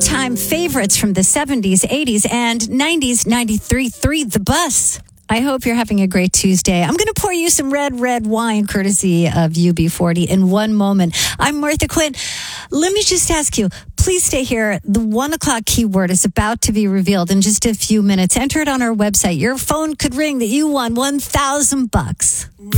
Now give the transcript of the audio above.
all-time favorites from the 70s, 80s, and 90s, 93.3 The Bus. I hope you're having a great Tuesday. I'm going to pour you some red wine courtesy of UB40 in one moment. I'm Martha Quinn. Let me just ask you, please stay here. The 1 o'clock keyword is about to be revealed in just a few minutes. Enter it on our website. Your phone could ring that you won $1,000.